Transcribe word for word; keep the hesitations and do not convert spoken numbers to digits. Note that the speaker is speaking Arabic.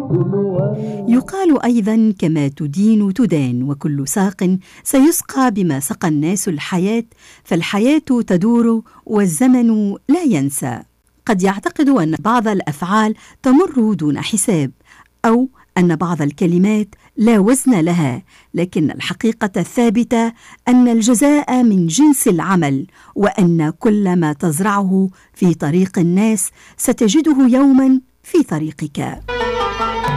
يقال أيضا كما تدين تدان، وكل ساق سيسقى بما سقى الناس الحياة، فالحياة تدور والزمن لا ينسى. قد يعتقد أن بعض الأفعال تمر دون حساب، أو أن بعض الكلمات لا وزن لها، لكن الحقيقة الثابتة أن الجزاء من جنس العمل، وأن كل ما تزرعه في طريق الناس ستجده يوما في طريقك.